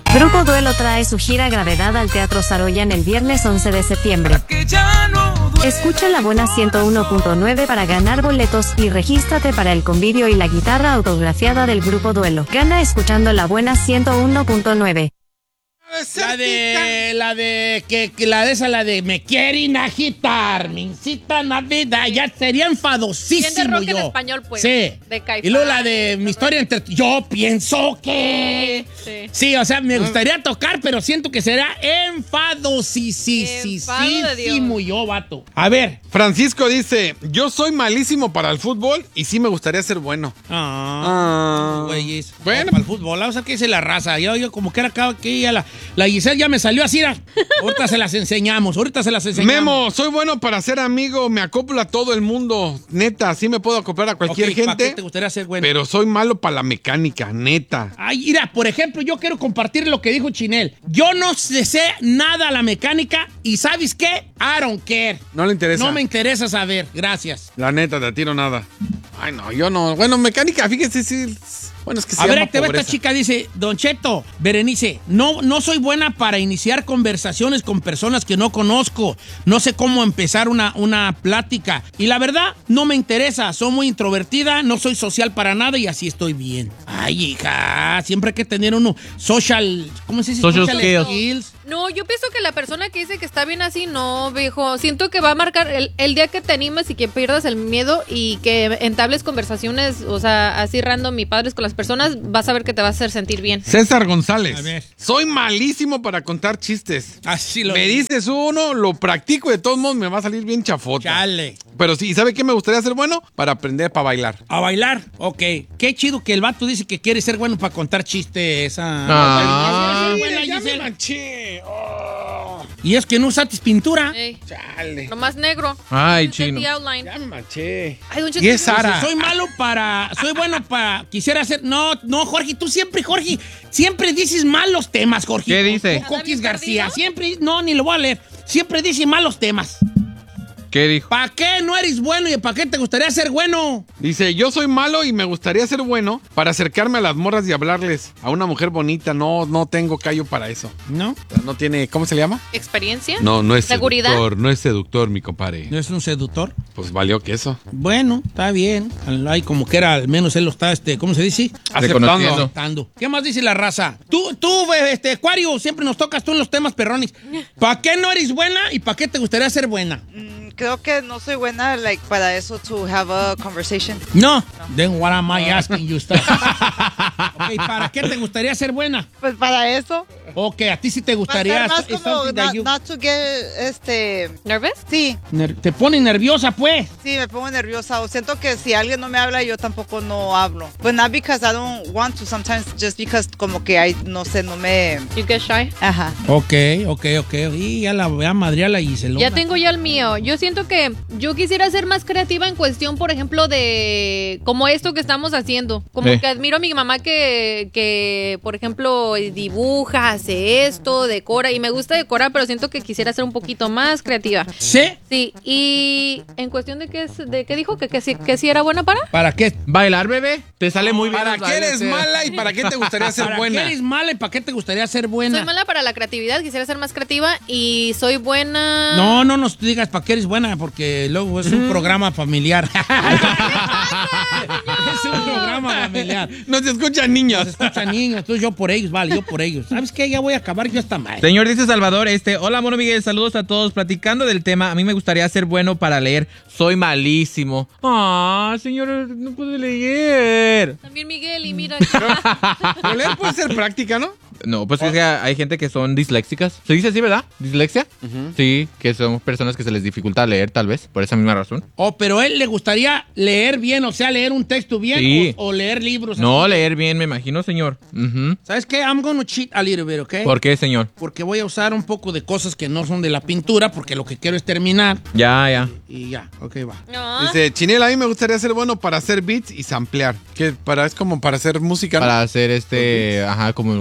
Grupo Duelo trae su gira Gravedad al Teatro Saroyan el viernes 11 de septiembre. Escucha La Buena 101.9 para ganar boletos y regístrate para el convivio y la guitarra autografiada del Grupo Duelo. Gana escuchando La Buena 101.9. La de me quieren agitar, me incitan a vida, ya sería enfadosísimo Bien de rock yo. en español, pues. Sí. De Caifanes. Y luego la de mi historia entre... Yo pienso que... Sí, o sea, me gustaría tocar, pero siento que será enfadosísimo yo, vato. A ver. Francisco dice, yo soy malísimo para el fútbol y sí me gustaría ser bueno. Güeyes. Bueno, para el fútbol, vamos a ver qué dice la raza. Yo como que era acá, que ya la Giselle ya me salió así. Ahorita se las enseñamos. Memo, soy bueno para ser amigo, me acoplo a todo el mundo. Neta, sí me puedo acoplar a cualquier gente. ¿Para qué te gustaría ser bueno? Pero soy malo para la mecánica, neta. Ay, mira, por ejemplo, yo quiero compartir lo que dijo Chinel. Yo no sé nada a la mecánica y ¿sabes qué? I don't care. No le interesa. No me interesa saber. Gracias. La neta, te tiro nada. Ay, no, yo no. Bueno, mecánica, fíjese, sí. Bueno, es que se a ver, llama ahí te ve pobreza. esta chica, dice, Don Cheto, Berenice, no soy buena para iniciar conversaciones con personas que no conozco. No sé cómo empezar una plática. Y la verdad, no me interesa. Soy muy introvertida, no soy social para nada y así estoy bien. Ay, hija, siempre hay que tener uno social, ¿cómo se dice? Social skills. No, yo pienso que la persona que dice que está bien así, no, viejo. Siento que va a marcar el día que te animes y que pierdas el miedo y que entables conversaciones, o sea, así random y padres con las personas, vas a ver que te va a hacer sentir bien. César González. A ver. Soy malísimo para contar chistes. Así lo Me dices uno, lo practico y de todos modos me va a salir bien chafota. Chale. Pero sí, ¿sabe qué me gustaría ser bueno? Para aprender para bailar. A bailar, ok. Qué chido que el vato dice que quiere ser bueno para contar chistes. Ya me manché. Oh. Y es que no usaste pintura. Ey, Chale. lo más negro. Ay, Set chino. the outline. Ya me manché. Ay, don Cheto, Y es Sara. Soy bueno para, quisiera hacer, no, Jorge, tú siempre dices malos temas, Jorge. ¿Qué dice? Coquis García, siempre, no, ni lo voy a leer, siempre dice malos temas. ¿Qué dijo? ¿Para qué no eres bueno y para qué te gustaría ser bueno? Dice, yo soy malo y me gustaría ser bueno para acercarme a las morras y hablarles a una mujer bonita. No tengo callo para eso. ¿No? O sea, no tiene, ¿cómo se le llama? ¿Experiencia? No es ¿Seguridad? no es seductor, mi compadre. ¿No es un seductor? Pues valió que eso. Bueno, está bien. Ay, como que era, al menos él lo está, ¿cómo se dice? Reconociendo. Aceptando. ¿Qué más dice la raza? Tú, Acuario, siempre nos tocas tú en los temas perrones. ¿Para qué no eres buena y para qué te gustaría ser buena? Creo que no soy buena para eso, to have a conversation. No. Then what am I asking you, stuff? Ok, ¿para qué te gustaría ser buena? Pues para eso. Ok, a ti sí te gustaría. Para ser it's más como, something that you- not to get, ¿Nervous? Sí, Te pone nerviosa, pues. sí, me pongo nerviosa. O siento que si alguien no me habla, yo tampoco no hablo. But not because I don't want to, sometimes just because como que no sé, no me... You get shy. Ajá. Ok. Y ya la voy a madrear la Giselona. Ya tengo ya el mío. Yo siento que yo quisiera ser más creativa en cuestión, por ejemplo, de como esto que estamos haciendo. Como que admiro a mi mamá que, por ejemplo, dibuja, hace esto, decora. Y me gusta decorar, pero siento que quisiera ser un poquito más creativa. ¿Sí? Sí, y en cuestión de qué dijo, que sí era buena para. ¿Para qué? ¿Bailar, bebé? Te sale muy bien. ¿Para los qué bailes, eres mala y para qué te gustaría ser ¿Para buena? qué eres mala y para qué te gustaría ser buena? Soy mala para la creatividad, quisiera ser más creativa y soy buena. No nos digas para qué eres buena, porque luego es un programa familiar. Es un programa familiar. No se escuchan niños. Se escuchan niños, entonces yo por ellos. ¿Sabes qué? Ya voy a acabar yo hasta mal. Señor, dice Salvador, hola, mono Miguel, saludos a todos. Platicando del tema, a mí me gustaría ser bueno para leer. Soy malísimo. Señor, no puedo leer. También Miguel, y mira. Pero leer puede ser práctica, ¿no? No, pues es que hay gente que son disléxicas. ¿Se dice así, verdad? ¿Dislexia? Sí, que son personas que se les dificulta leer, tal vez, por esa misma razón. Pero él le gustaría leer bien, o sea, leer un texto bien, Sí. o leer libros. No, así. leer bien, me imagino, señor. ¿Sabes qué? I'm gonna cheat a little bit, ¿ok? ¿Por qué, señor? Porque voy a usar un poco de cosas que no son de la pintura, porque lo que quiero es terminar. Ya. Y ya, ok, va. No. Dice, Chinel, a mí me gustaría ser bueno para hacer beats y samplear. Que es como para hacer música, ¿no? Para hacer como con música.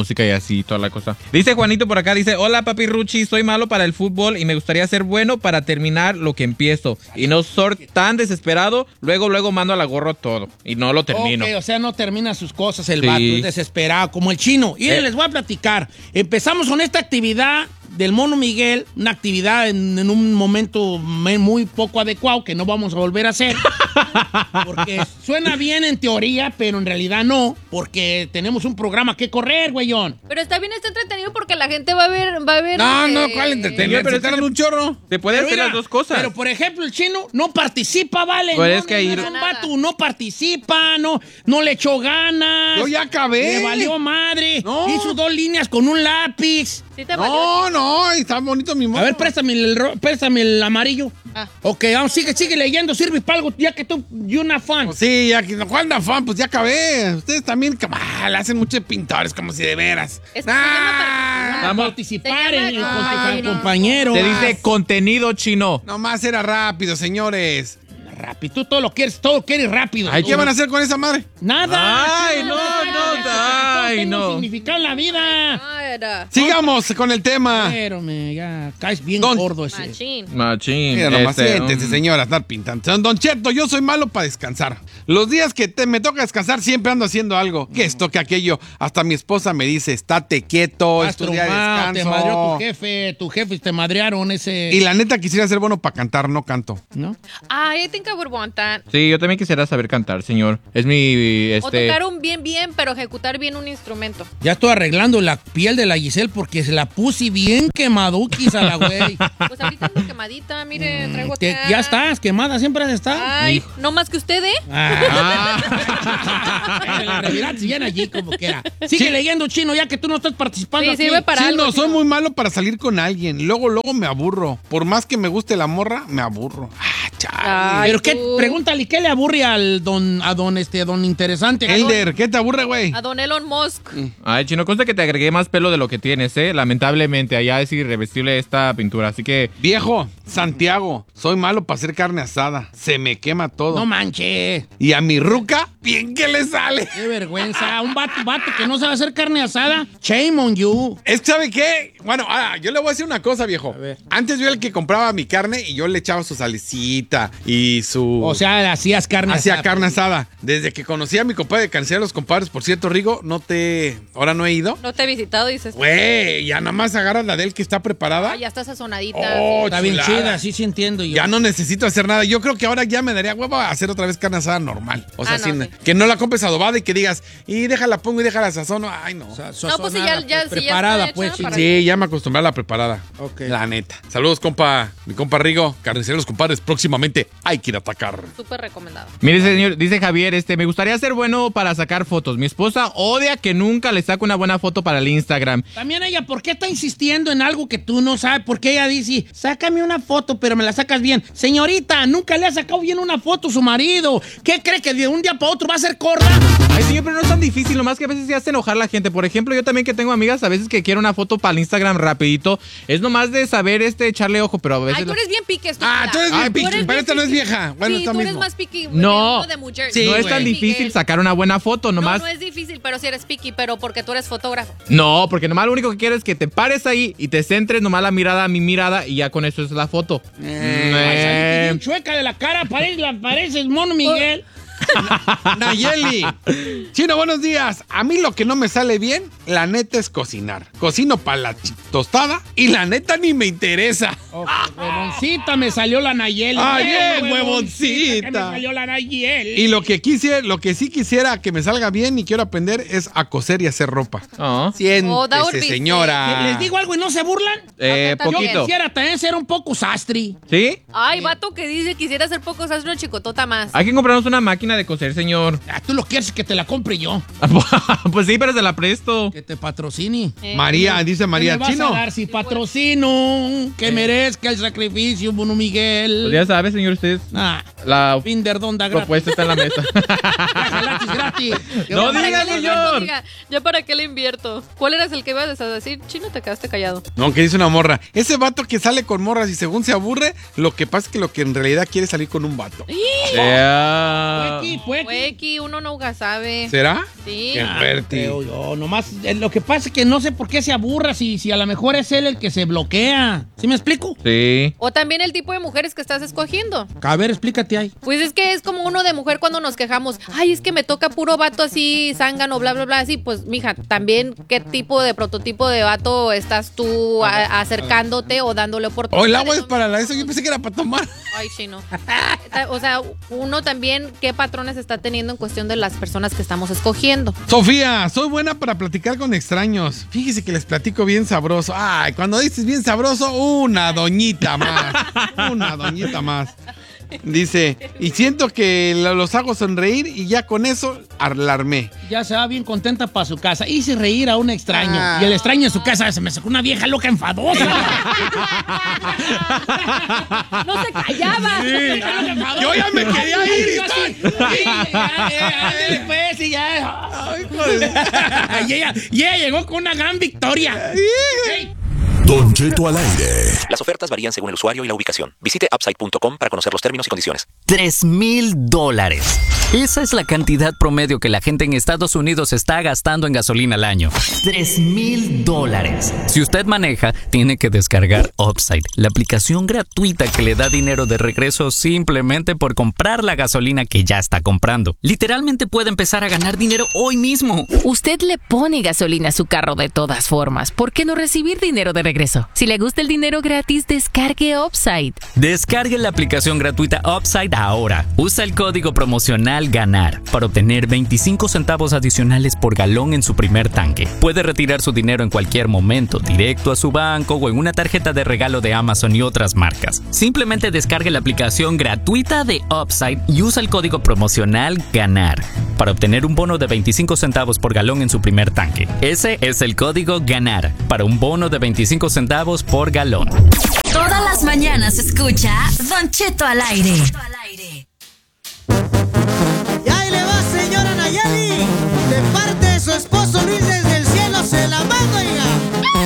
música y así, toda la cosa. Dice Juanito por acá, dice, hola papi Ruchi, soy malo para el fútbol y me gustaría ser bueno para terminar lo que empiezo. Y no soy tan desesperado, luego mando a la gorro todo. Y no lo termino. Ok, o sea, no termina sus cosas el vato, es desesperado, como el chino. Y les voy a platicar. Empezamos con esta actividad del Mono Miguel, una actividad en un momento muy poco adecuado que no vamos a volver a hacer. Porque suena bien en teoría, pero en realidad no, porque tenemos un programa que correr, güeyón. Pero está bien, está entretenido porque la gente va a ver. No, ¿cuál entretenido? pero Pero un chorro. Se puede hacer las dos cosas. Pero, por ejemplo, el chino no participa, ¿vale? Pues no, es que ahí... un vato no participa, no le echó ganas. Yo ya acabé. Le valió madre. No. Hizo 2 líneas con un lápiz. ¿Sí te valió? No, está bonito mi mono. A ver, préstame el amarillo. Ah. Ok, vamos, sigue leyendo, sirve para algo, ya que tú, you're not fan. Pues sí, ya que ¿cuál da fan? Pues ya acabé. Ustedes también le hacen mucho de pintores, como si de veras. Es que se llama Vamos a participar Se llama- con tu compañero. Te dice contenido chino. Nomás era rápido, señores. Rápido, tú todo quieres rápido. Ay, ¿qué van a hacer con esa madre? Nada. Ay, no. Significado en la vida. Ah, era. Sigamos con el tema. Pero ya caes bien Don- gordo ese. Machín. Machín. Mira, nomás siéntense, señora, estar pintando. Don Cheto, yo soy malo para descansar. Los días que me toca descansar siempre ando haciendo algo. Que esto, que aquello. Hasta mi esposa me dice, estate quieto, estudia, Te descanso. madreó tu jefe, te madrearon ese... Y la neta quisiera ser bueno para cantar, no canto. ¿No? I think I would want that. Sí, yo también quisiera saber cantar, señor. Es mi... O tocar un bien, pero ejecutar bien un instrumento. Ya estoy arreglando la piel de la Giselle porque se la puse bien quemaduquis a la güey. Pues ahorita ando quemadita, mire, traigo Que acá. ya estás quemada, siempre has estado. Ay, no más que usted, ¿eh? La realidad si viene allí como quiera. Sigue leyendo, chino, ya que tú no estás participando Sí, aquí. sirve para Sí, algo. no, soy muy malo para salir con alguien. Luego me aburro. Por más que me guste la morra, me aburro. Chale. Ay, Pero qué, tú. pregúntale, ¿qué le aburre a don interesante? Elder, ¿qué te aburre, güey? A don Elon Musk. Ay, chino, consta que te agregué más pelo de lo que tienes, ¿eh? Lamentablemente, allá es irreversible esta pintura, así que... Viejo, Santiago, soy malo para hacer carne asada. Se me quema todo. No manches. Y a mi ruca, bien que le sale. Qué vergüenza. Un vato que no sabe hacer carne asada. Shame on you. Es que, ¿sabe qué? Bueno, yo le voy a decir una cosa, viejo. A ver. Antes yo era el que compraba mi carne y yo le echaba su salecita y su... O sea, hacías carne hacía asada. carne asada. Desde que conocí a mi compadre de Carnicería de los Compadres, por cierto, Rigo, ahora no he ido. No te he visitado, dices. Güey, ya nada más agarras la de él que está preparada. Ah, ya está sazonadita. Oh, Está bien chulada. chida, sí entiendo yo. Ya no necesito hacer nada. Yo creo que ahora ya me daría huevo a hacer otra vez carne asada normal. O sea, No, sin- sí. que no la compres adobada y que digas, y déjala pongo y déjala sazono. Ay, no. No, pues sí, ya preparada, está pues, hecha sí. para- Sí, ya me acostumbré a la preparada. Ok. La neta. Saludos, compa. Mi compa Rigo. Carnicería de los Compadres. Próximamente hay que ir a atacar. Súper recomendado. Mire, señor, dice Javier, me gustaría ser bueno para sacar fotos. Mi esposa odia que nunca le saco una buena foto para el Instagram. También ella, ¿por qué está insistiendo en algo que tú no sabes? Porque ella dice, sácame una foto, pero me la sacas bien. Señorita, nunca le ha sacado bien una foto a su marido. ¿Qué cree que de un día para otro va a ser corda? Ay, señor, pero no es tan difícil, nomás que a veces se hace enojar la gente. Por ejemplo, yo también que tengo amigas a veces que quiero una foto para el Instagram rapidito. Es nomás de saber echarle ojo, pero a veces... Ay, tú eres bien pique, estúpida. Tú eres bien Ay, tú piqui, eres pero bien esta no es piqui. vieja. Bueno, sí, está tú eres mismo. más piqui. No, de mujer. Sí, no es güey. tan difícil sacar una buena foto, nomás... No es difícil, pero si eres piqui, pero porque tú eres fotógrafo. No, porque nomás lo único que quiero es que te pares ahí y te centres nomás la mirada a mi mirada y ya con eso es la foto. Ay, saliste bien chueca de la cara, pareces Mono Miguel. Nayeli. Chino, buenos días. A mí lo que no me sale bien, la neta, es cocinar. Cocino para la tostada y la neta ni me interesa. Huevoncita, me salió la Nayeli. Ay, Bien, bien, huevoncita. que me salió la Nayeli. Y lo que sí quisiera que me salga bien y quiero aprender es a coser y hacer ropa. Oh. Oh, that would Siéntese, be señora. ¿Les digo algo y no se burlan? Yo Poquito. quisiera también ser un poco sastri. ¿Sí? Ay, vato que dice quisiera hacer pocos, haz una chicotota más. Hay que comprarnos una máquina de coser, señor. Tú lo quieres que te la compre yo. Pues sí, pero se la presto. Que te patrocine. María, dice ¿Qué María me vas Chino. a dar si patrocino? Que merezca el sacrificio, Mono Miguel. Pues ya sabe, señor, usted. Ah, La Finder donda gratis. propuesta está en la mesa. Gratis, gratis. No ¿Para diga, qué le invierto? señor. Diga, ¿ya para qué le invierto? ¿Cuál eras el que ibas a decir? Chino, te quedaste callado. No, que dice una morra. Ese vato que sale con morras y según se aburre, lo que pasa es que lo que en realidad quiere es salir con un vato. Yeah. Puequi, uno nunca sabe. ¿Será? Sí. Qué fuerte. Creo yo, nomás, lo que pasa es que no sé por qué se aburra si a lo mejor es él el que se bloquea. ¿Sí me explico? Sí. O también el tipo de mujeres que estás escogiendo. A ver, explícate ahí. Pues es que es como uno de mujer cuando nos quejamos. Ay, es que me toca puro vato así, zángano, bla, bla, bla. Así, pues, mija, también qué tipo de prototipo de vato estás tú acercándote o dándole oportunidad. Oh, el agua es para eso. Yo pensé que era para tomar. Ay, sí, no. O sea, uno también, ¿qué patrones está teniendo en cuestión de las personas que estamos escogiendo? Sofía, soy buena para platicar con extraños. Fíjese que les platico bien sabroso. Ay, cuando dices bien sabroso, una doñita más. Una doñita más. Dice, y siento que los hago sonreír y ya con eso alarmé. Ya se va bien contenta para su casa. Hice reír a un extraño. Y el extraño en su casa se me sacó una vieja loca enfadosa. ¡No se callaba! Sí. Yo ya me quería ir. Después y ya. Y ella llegó con una gran victoria. Don Cheto al aire. Las ofertas varían según el usuario y la ubicación. Visite upside.com para conocer los términos y condiciones. $3,000. Esa es la cantidad promedio que la gente en Estados Unidos está gastando en gasolina al año. $3,000. Si usted maneja, tiene que descargar Upside, la aplicación gratuita que le da dinero de regreso simplemente por comprar la gasolina que ya está comprando. Literalmente puede empezar a ganar dinero hoy mismo. Usted le pone gasolina a su carro de todas formas. ¿Por qué no recibir dinero de regreso? Si le gusta el dinero gratis, descargue Upside. Descargue la aplicación gratuita Upside ahora. Usa el código promocional GANAR para obtener 25 centavos adicionales por galón en su primer tanque. Puede retirar su dinero en cualquier momento, directo a su banco o en una tarjeta de regalo de Amazon y otras marcas. Simplemente descargue la aplicación gratuita de Upside y usa el código promocional GANAR para obtener un bono de 25 centavos por galón en su primer tanque. Ese es el código GANAR para un bono de 25 centavos por galón. Todas las mañanas escucha Don Cheto al aire. Y ahí le va, señora Nayeli, de parte de su esposa.